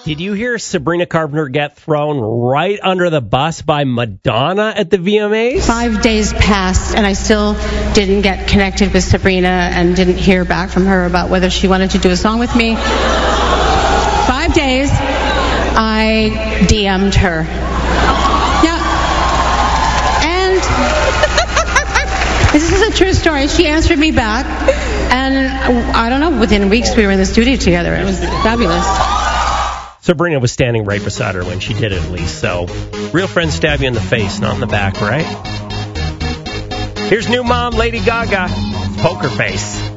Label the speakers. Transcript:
Speaker 1: Did you hear Sabrina Carpenter get thrown right under the bus by Madonna at the VMAs?
Speaker 2: 5 days passed, and I still didn't get connected with Sabrina and didn't hear back from her about whether she wanted to do a song with me. 5 days, I DM'd her. Yeah. And this is a true story. She answered me back, and I don't know, within weeks we were in the studio together. It was fabulous.
Speaker 1: Sabrina was standing right beside her when she did it, at least. So, real friends stab you in the face, not in the back, right? Here's new mom, Lady Gaga. Poker Face.